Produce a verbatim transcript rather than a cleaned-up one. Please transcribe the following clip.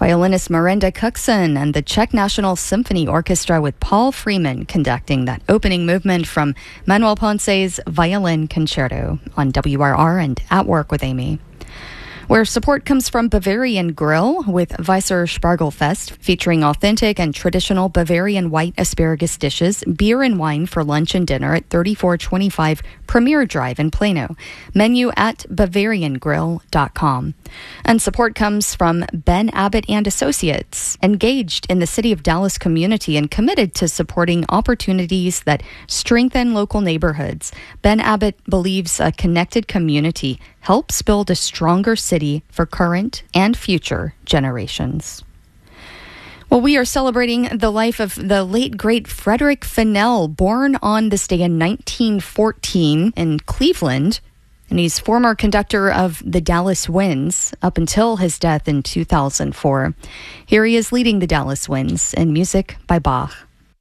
Violinist Miranda Cookson and the Czech National Symphony Orchestra with Paul Freeman conducting that opening movement from Manuel Ponce's Violin Concerto on W R R and At Work with Amy. Where support comes from Bavarian Grill with Weisser Spargelfest, featuring authentic and traditional Bavarian white asparagus dishes, beer and wine for lunch and dinner at thirty-four twenty-five Premier Drive in Plano. Menu at bavarian grill dot com. And support comes from Ben Abbott and Associates, engaged in the City of Dallas community and committed to supporting opportunities that strengthen local neighborhoods. Ben Abbott believes a connected community helps build a stronger city for current and future generations. Well, we are celebrating the life of the late, great Frederick Fennell, born on this day in nineteen fourteen in Cleveland. And he's former conductor of the Dallas Winds up until his death in two thousand four. Here he is leading the Dallas Winds in music by Bach.